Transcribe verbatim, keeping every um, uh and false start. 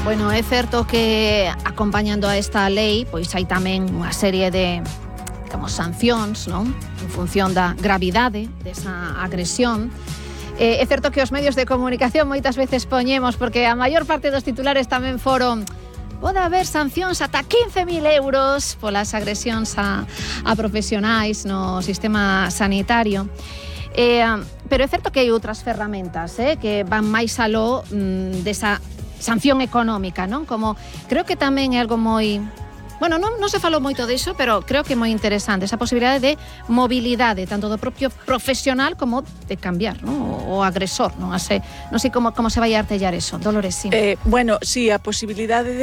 Bueno, é certo que acompañando a esta lei, pois hai tamén unha serie de, digamos, sancións, non? En función da gravidade desa agresión. Eh, é certo que os medios de comunicación moitas veces poñemos, porque a maior parte dos titulares tamén foron pode haber sancións ata quince mil euros polas agresións a, a profesionais no sistema sanitario. Eh, pero é certo que hai outras ferramentas eh, que van máis aló mm, desa sanción económica, non? Como creo que tamén é algo moi... Bueno, non, non se falou moito diso, pero creo que é moi interesante esa posibilidade de mobilidade, tanto do propio profesional como de cambiar, non? O, o agresor, non sei, non sei como, como se vai a artellar eso. Dolores, sí. Eh, bueno, sí, a posibilidade de